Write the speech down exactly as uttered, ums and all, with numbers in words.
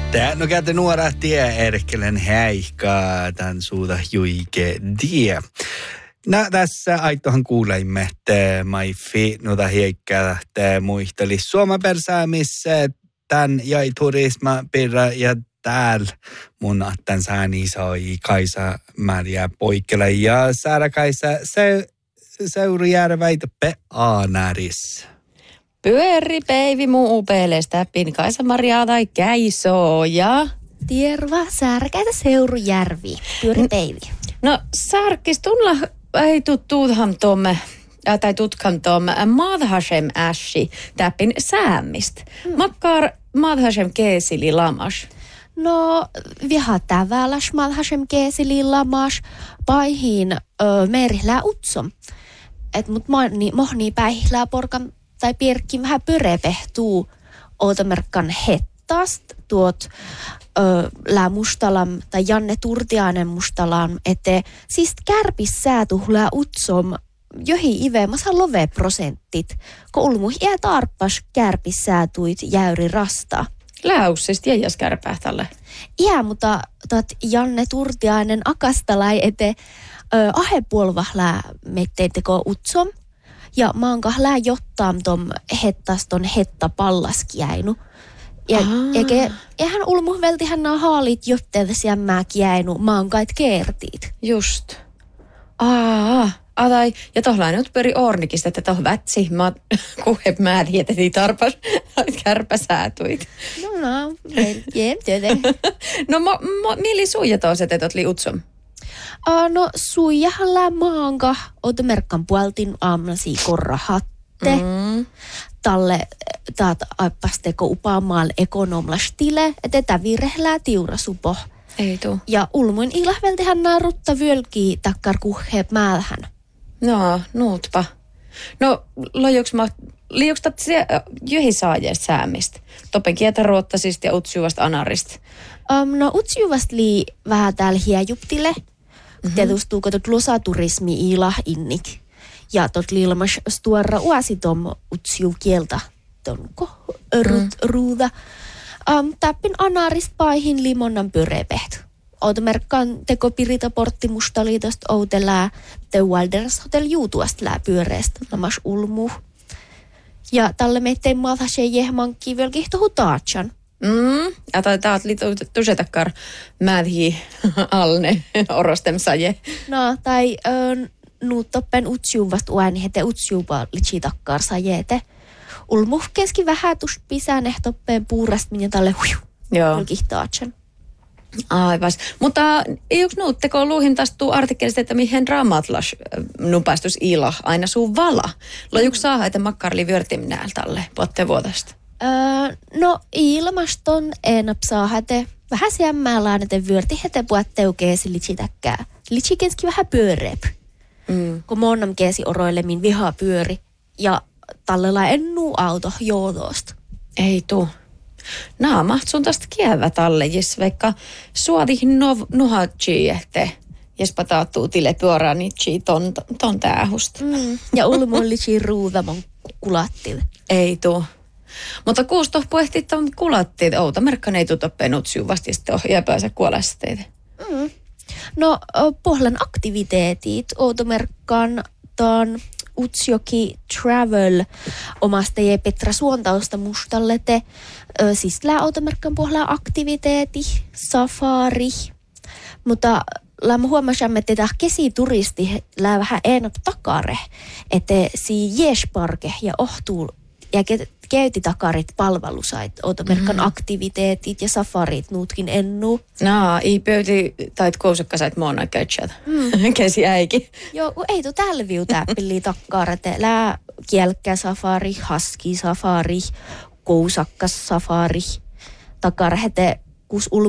Tää no käytä nuora tie erkelen häikkaa tän suuta juike die. No tässä aitohan kuuleimme, että mai fi noita heikkää tää muisteli Suomen persäämissä tän jäi turisma perä ja täällä mun tän sääni sai Kaisa Maria Poikkela ja Saara Kaisa se, Seurujärväitä pe aanäris. Pyöri peivi muu upeleesta pin Kaisa Maria tai Käisoo ja Tierva Särkäitä Seurujärvi. Pyöri peivi. No Särkis tulla ei tuttuutham tomme äh, tai tutkam tomme Madhashem ässi täpin säämistä. Hmm. Makkar Madhashem keesili lamas. No, viha täväläs Madhashem keesili lamas paihin merihlää utsom. Et mut mohni, mohni päihlää porkan tai pirkki vähän pyrepehtuu ootamerkkan hettast tuot ö, lää mustalam tai Janne Turtiainen mustalam, että siis kärpis säätuhlää utsom johi ivemassa love prosentit, kun ulmuh jää tarppas kärpis säätuit jäyri rasta. Läussista jäijäs kärpähtälle. Jää, mutta tot Janne Turtiainen akastalai, että ahepuolvahlää metteitekö utsom. Ja maankah lää jottaam tom hettaston hetta pallaskiäinu. Ja eikä, eihän ulmuh veltihän nää haalit jotteelta siemmää kiäinu maankait keertiit. Just. Aa, atai. Ja tohlain nyt pyri ornikista, että toh vätsi, mä kuheb määriä, että ei tarpas kärpäsäätuit. No no, jem työtä. No mo, mo, mieli suija tos, että et li utsom? Uh, no suijahan lää maanka, oota merkkan puoltin aamnasi korrahatte. Mm. Talle taat aippasteko upaamaal ekonomlastile, että tävirehlää tiurasupo. Ei tuu. Ja ulmuin ilahveltihän nää rutta vyölkii takkar kuhheep määhän. No, nuutpa. No, lojuks mä, liuks tat se jyhisaajeesta säämistä? Topen kietä ruottasista ja utsjuvasta anarista. Um, no utsjuvasta lii vähän täällä hiejuptile. Mm-hmm. Tietystuuko tot losaturismi ilah innik. Ja tot liilmas stuarra uasitom utsju kieltä. Tonko rut mm. ruuda. Um, täppin anarist paihin limonnan pyrepeht. Outomerkkaan teko pirita portti mustaliitosta outelää te Wilders Hotel juutuast lää pyöreästä namas ulmuh. Ja tälle meitteen maathasee jehmankki vielä kihtohu taatsan. Mm, ja taat li tusetakar mädhi alne orostem saje. No, tai äh, nuuttoppen utsjuvast uäni hete utsjuva lichitakkar sajete. Ulmuh keski vähätus pisään ehtoppeen puurast minä tälle huiu. Joo. Kihtaatsan. Aivas. Mutta ei onko nuutteko luuhin taas tuu artikkelista, että mihin raamatlas nupaistus ila aina suu vala? Lojuks saa, että makkarli vyörtim nääl tälle puotte vuodesta? Öö, no ilmaston enap saa hete vähän siemmäällään, että vyörti hete puotteukeesi litsitäkkää. Litsikenski vähän pyöreep. Mm. Kun monnam keesi oroilemin vihaa pyöri ja tallella ennuu auto joodosta. Ei tuu. Naa mahtsun tästä kievä talle, jes vaikka suodihin nov, nuhatsi, että jespa taattuu tille pyöränitsi ton, ton täähusta. Mm. Ja ulmollisi ruudamon kulattil. Ei tuu. Mutta kuustoh puhti ton kulattiin, outa merkkaan ei tuta penutsyy vasti sitten ohjaa pääse kuolesteitä. Mm. No pohlan aktiviteetit, outa merkkaan ton Utsjoki Travel omasta ja Petra Suontausta mustalle te ö, siis lää automerkkan pohjalla aktiviteetti, safari, mutta lämmä huomasamme, että tämä kesituristi lää vähän enää takare, että si Jesparke ja ohtuu ja käytti takarit palvelusait, automerkkan mm-hmm. aktiviteetit ja safarit nuutkin ennu. No, ei pöyti tai kousakasait moona käytsät. Mm. Kesi äiki. Joo, ei tu tällä viu täppili takkaret. Lää kielkkä safari, haski safari, kousakkas safari. Takarhete kus ulmu